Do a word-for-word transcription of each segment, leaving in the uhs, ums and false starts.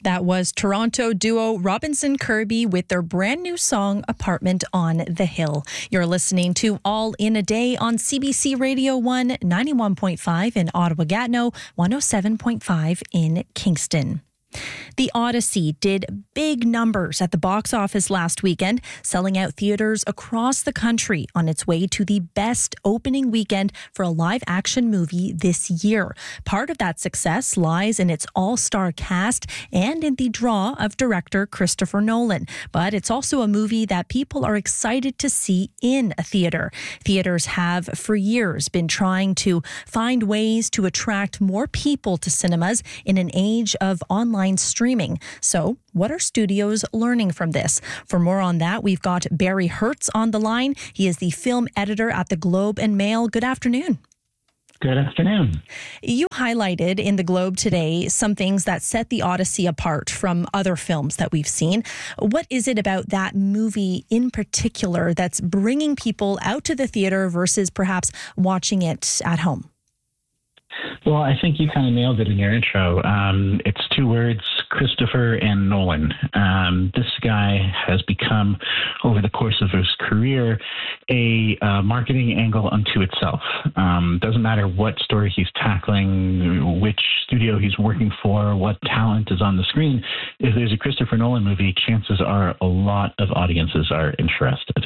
That was Toronto duo Robinson Kirby with their brand new song, Apartment on the Hill. You're listening to All in a Day on C B C Radio one, ninety-one point five in Ottawa-Gatineau, one oh seven point five in Kingston. The Odyssey did big numbers at the box office last weekend, selling out theaters across the country on its way to the best opening weekend for a live-action movie this year. Part of that success lies in its all-star cast and in the draw of director Christopher Nolan. But it's also a movie that people are excited to see in a theater. Theaters have, for years, been trying to find ways to attract more people to cinemas in an age of online streaming. So, what are studios learning from this? For more on that, we've got Barry Hertz on the line. He is the film editor at the Globe and Mail. Good afternoon. Good afternoon. You highlighted in the Globe today some things that set the Odyssey apart from other films that we've seen. What is it about that movie in particular that's bringing people out to the theater versus perhaps watching it at home? Well, I think you kind of nailed it in your intro. Um, it's two words, Christopher and Nolan. Um, this guy has become, over the course of his career, a uh, marketing angle unto itself. Um, doesn't matter what story he's tackling, which studio he's working for, what talent is on the screen. If there's a Christopher Nolan movie, chances are a lot of audiences are interested.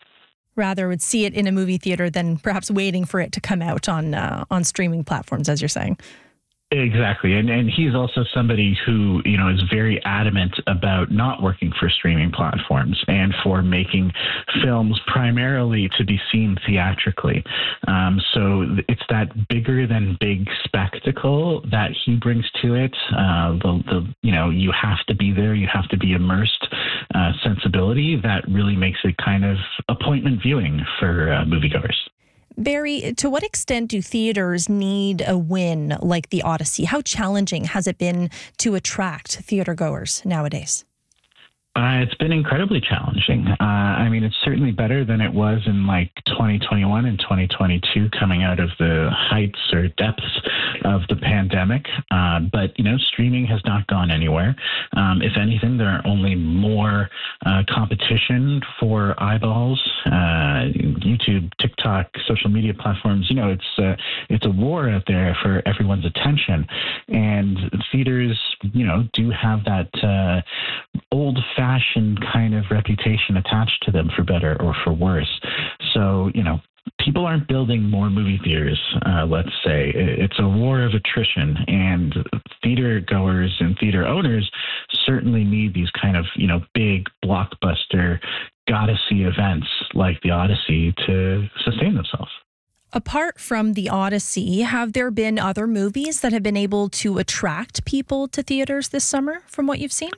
Rather would see it in a movie theater than perhaps waiting for it to come out on uh, on streaming platforms, as you're saying. Exactly. And and he's also somebody who, you know, is very adamant about not working for streaming platforms and for making films primarily to be seen theatrically. Um, so it's that bigger than big spectacle that he brings to it. Uh, the, the, you know, you have to be there, you have to be immersed uh, sensibility that really makes it kind of appointment viewing for uh, moviegoers. Barry, to what extent do theaters need a win like the Odyssey? How challenging has it been to attract theater goers nowadays? Uh, it's been incredibly challenging. Uh, I mean, it's certainly better than it was in like twenty twenty-one and twenty twenty-two, coming out of the heights or depths of the pandemic. Uh, but, you know, streaming has not gone anywhere. Um, if anything, there are only more uh, competition for eyeballs. Uh, YouTube, TikTok, social media platforms, you know, it's, uh, it's a war out there for everyone's attention. And theaters, you know, do have that uh, old-fashioned kind of reputation attached to them, for better or for worse. So, you know, people aren't building more movie theaters, uh, let's say. It's a war of attrition, and theater goers and theater owners certainly need these kind of, you know, big blockbuster, gotta see events like the Odyssey to sustain themselves. Apart from the Odyssey, have there been other movies that have been able to attract people to theaters this summer from what you've seen?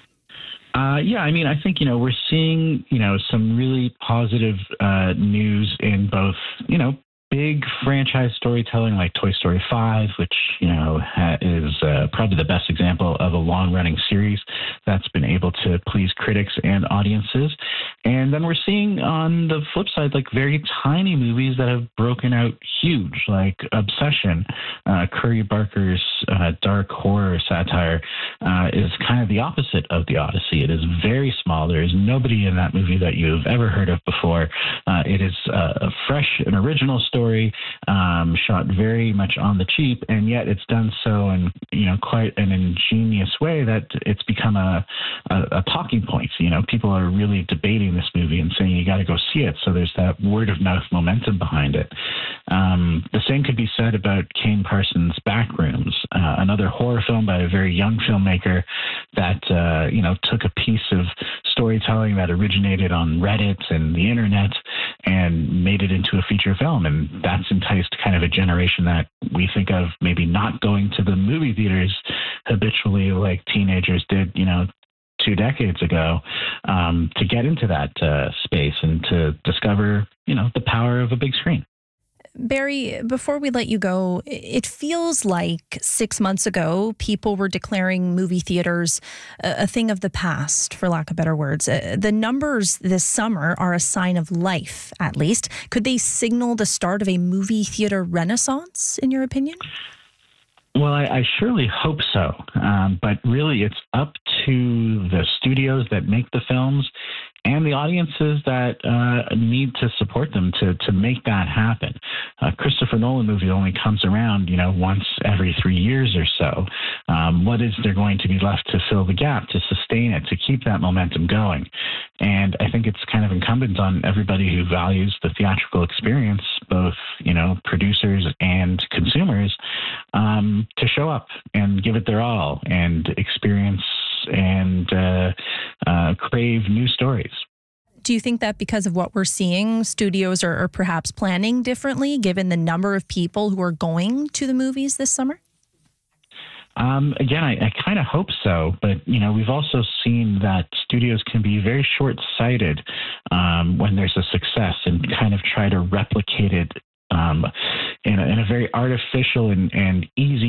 Uh, yeah, I mean, I think, you know, we're seeing, you know, some really positive uh, news in both, you know, big franchise storytelling like Toy Story five, which, you know, ha- is uh, probably the best example of a long-running series that's been able to please critics and audiences. And then we're seeing on the flip side, like very tiny movies that have broken out huge, like Obsession, uh, Curry Barker's uh, dark horror satire uh, is kind of the opposite of the Odyssey. It is very small. There is nobody in that movie that you've ever heard of before. Uh, it is uh, a fresh and original story. Story, um, shot very much on the cheap, and yet it's done so in, you know, quite an ingenious way that it's become a, a, a talking point. You know, people are really debating this movie and saying you got to go see it. So there's that word of mouth momentum behind it. Um, the same could be said about Kane Parsons' Backrooms, uh, another horror film by a very young filmmaker that uh, you know took a piece of storytelling that originated on Reddit and the internet and made it into a feature film. And that's enticed kind of a generation that we think of maybe not going to the movie theaters habitually like teenagers did, you know, two decades ago, um, to get into that uh, space and to discover, you know, the power of a big screen. Barry, before we let you go, it feels like six months ago, people were declaring movie theaters a, a thing of the past, for lack of better words. Uh, the numbers this summer are a sign of life, at least. Could they signal the start of a movie theater renaissance, in your opinion? Well, I, I surely hope so. Um, but really, it's up to the studios that make the films and the audiences that uh, need to support them to to make that happen. A Christopher Nolan movie only comes around, you know, once every three years or so. Um, what is there going to be left to fill the gap, to sustain it, to keep that momentum going? And I think it's kind of incumbent on everybody who values the theatrical experience, both, you know, producers and consumers, um, to show up and give it their all and experience and uh, uh, crave new stories. Do you think that because of what we're seeing, studios are, are perhaps planning differently given the number of people who are going to the movies this summer? Um, again, I, I kind of hope so, but you know, we've also seen that studios can be very short-sighted um, when there's a success and kind of try to replicate it um, in, a, in a very artificial and, and easy